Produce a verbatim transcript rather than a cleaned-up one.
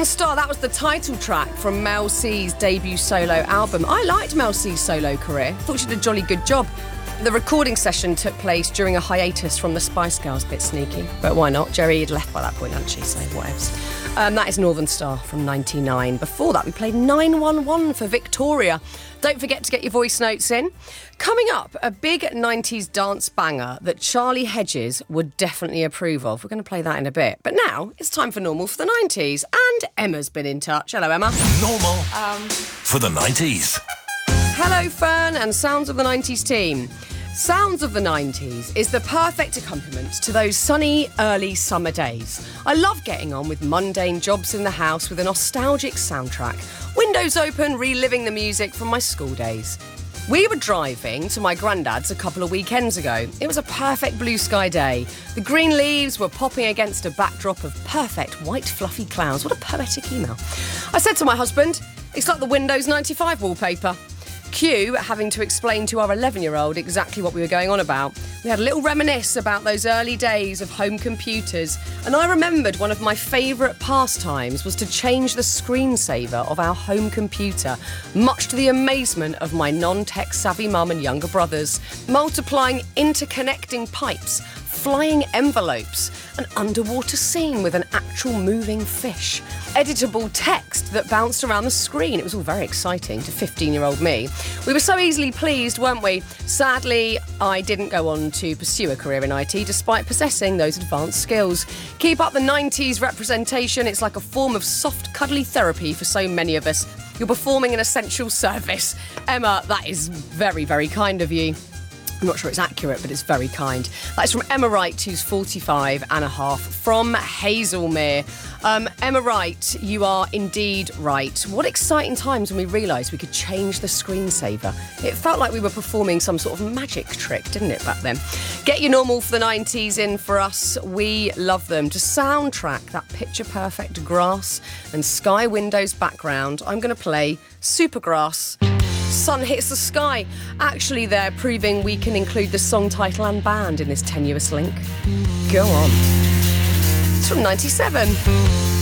Star, that was the title track from Mel C's debut solo album. I liked Mel C's solo career. Thought she did a jolly good job. The recording session took place during a hiatus from the Spice Girls, bit sneaky, but why not? Jerry had left by that point, hadn't she? So whatevs. Um, that is Northern Star from ninety-nine. Before that, we played nine one one for Victoria. Don't forget to get your voice notes in. Coming up, a big nineties dance banger that Charlie Hedges would definitely approve of. We're going to play that in a bit. But now, it's time for Normal for the nineties. And Emma's been in touch. Hello, Emma. Normal um... for the nineties. Hello, Fern and Sounds of the nineties team. Sounds of the nineties is the perfect accompaniment to those sunny, early summer days. I love getting on with mundane jobs in the house with a nostalgic soundtrack. Windows open, reliving the music from my school days. We were driving to my granddad's a couple of weekends ago. It was a perfect blue sky day. The green leaves were popping against a backdrop of perfect white fluffy clouds. What a poetic email. I said to my husband, it's like the Windows ninety-five wallpaper. Q having to explain to our eleven-year-old exactly what we were going on about. We had a little reminisce about those early days of home computers, and I remembered one of my favourite pastimes was to change the screensaver of our home computer, much to the amazement of my non-tech savvy mum and younger brothers, multiplying interconnecting pipes, flying envelopes, an underwater scene with an actual moving fish, editable text that bounced around the screen. It was all very exciting to fifteen-year-old me. We were so easily pleased, weren't we? Sadly, I didn't go on to pursue a career in I T despite possessing those advanced skills. Keep up the nineties representation. It's like a form of soft, cuddly therapy for so many of us. You're performing an essential service. Emma, that is very, very kind of you. I'm not sure it's accurate, but it's very kind. That's from Emma Wright, who's forty-five and a half, from Hazelmere. Um, Emma Wright, you are indeed right. What exciting times when we realised we could change the screensaver. It felt like we were performing some sort of magic trick, didn't it, back then? Get your Normal for the nineties in for us. We love them. To soundtrack that picture-perfect grass and sky windows background, I'm going to play Supergrass. Sun Hits the Sky. Actually, they're proving we can include the song title and band in this tenuous link. Go on. It's from ninety-seven.